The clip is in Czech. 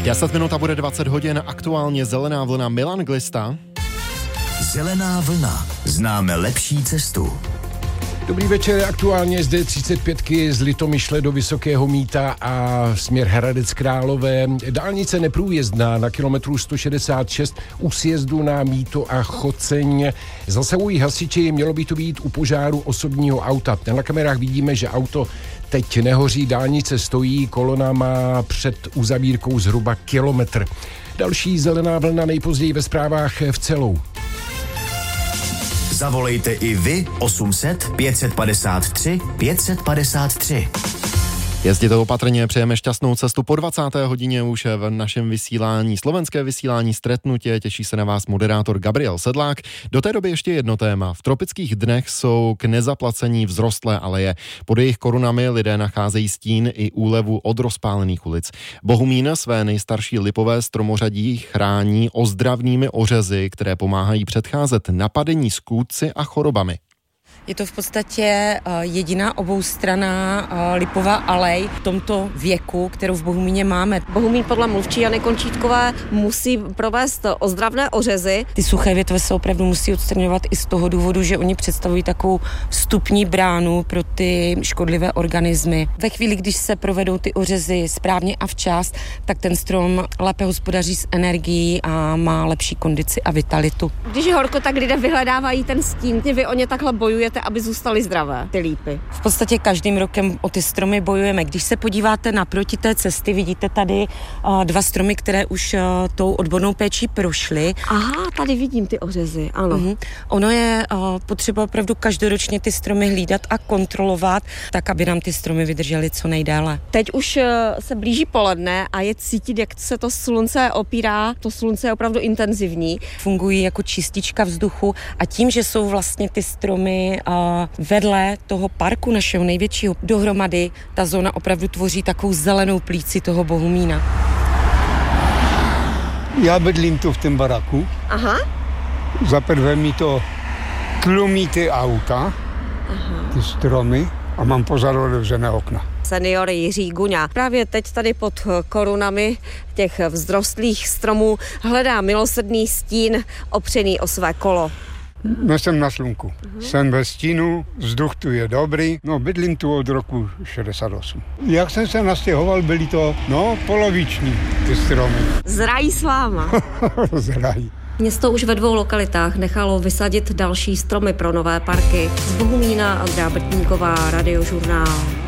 10 minut a bude 20 hodin, aktuálně zelená vlna. Milan Glista. Zelená vlna. Známe lepší cestu. Dobrý večer, aktuálně zde 35 z Litomyšle do Vysokého Mýta a směr Hradec Králové. Dálnice neprůjezdná na kilometru 166 u sjezdu na Mýto a Choceň. Zasahují hasiči, mělo by to být u požáru osobního auta. Na kamerách vidíme, že auto teď nehoří, dálnice stojí, kolona má před uzavírkou zhruba kilometr. Další zelená vlna nejpozději ve zprávách v Celou. Zavolejte i vy 800 553 553. Jezděte opatrně, přejeme šťastnou cestu. Po 20. hodině už v našem vysílání, slovenské vysílání Stretnutě, těší se na vás moderátor Gabriel Sedlák. Do té doby ještě jedno téma. V tropických dnech jsou k nezaplacení vzrostlé aleje. Pod jejich korunami lidé nacházejí stín i úlevu od rozpálených ulic. Bohumín své nejstarší lipové stromořadí chrání ozdravnými ořezy, které pomáhají předcházet napadení skůdci a chorobami. Je to v podstatě jediná oboustranná lipová alej v tomto věku, kterou v Bohumíně máme. Bohumín podle mluvčí Jany Končítkové musí provést ozdravné ořezy. Ty suché větve se opravdu musí odstraňovat i z toho důvodu, že oni představují takovou vstupní bránu pro ty škodlivé organismy. Ve chvíli, když se provedou ty ořezy správně a včas, tak ten strom lépe hospodaří s energií a má lepší kondici a vitalitu. Když je horko, tak lidé vyhledávají ten stín. Vy o ně takhle bojujete, aby zůstaly zdravé, ty lípy. V podstatě každým rokem o ty stromy bojujeme. Když se podíváte naproti té cesty, vidíte tady dva stromy, které už tou odbornou péčí prošly. Aha, tady vidím ty ořezy, ano. Ono je potřeba opravdu každoročně ty stromy hlídat a kontrolovat, tak, aby nám ty stromy vydržely co nejdéle. Teď už se blíží poledne a je cítit, jak se to slunce opírá. To slunce je opravdu intenzivní. Fungují jako čistička vzduchu a tím, že jsou vlastně ty stromy vedle toho parku našeho největšího dohromady, ta zóna opravdu tvoří takovou zelenou plíci toho Bohumína. Já bydlím tu v tom baraku. Aha. Za prvé mi to tlumí ty auta, ty stromy a mám pozadu otevřené okna. Senior Jiří Guňa právě teď tady pod korunami těch vzrostlých stromů hledá milosrdný stín opřený o své kolo. Jsem na slunku. Jsem ve stínu, vzduch tu je dobrý. Bydlím tu od roku 68. Jak jsem se nastěhoval, byly to, poloviční ty stromy. Zrají s váma. Zrají. Město už ve 2 lokalitách nechalo vysadit další stromy pro nové parky. Z Bohumína Andrea Brtníková, Radiožurnál.